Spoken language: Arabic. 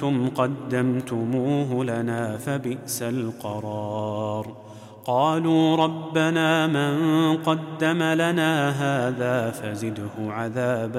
كنتم قدمتموه لنا فبئس القرار. قالوا ربنا من قدم لنا هذا فزده عذابا